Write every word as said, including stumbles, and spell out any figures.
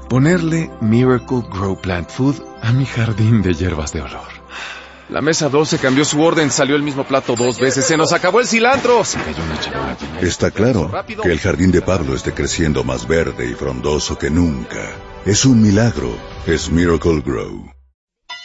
Ponerle Miracle Grow Plant Food a mi jardín de hierbas de olor. La mesa doce cambió su orden, salió el mismo plato dos veces, se nos acabó el cilantro. Se cayó una charola. Está claro que el jardín de Pablo esté creciendo más verde y frondoso que nunca. Es un milagro. Es Miracle Grow.